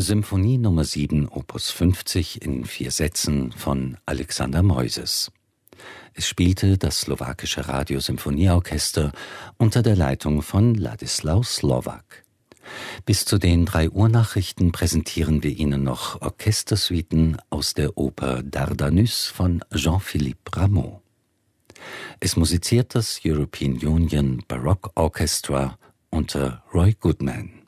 Symphonie Nummer 7, Opus 50 in 4 Sätzen von Alexander Moises. Es spielte das slowakische Radiosymphonieorchester unter der Leitung von Ladislav Slovak. Bis zu den 3 Uhr Nachrichten präsentieren wir Ihnen noch Orchestersuiten aus der Oper Dardanus von Jean-Philippe Rameau. Es musiziert das European Union Baroque Orchestra unter Roy Goodman.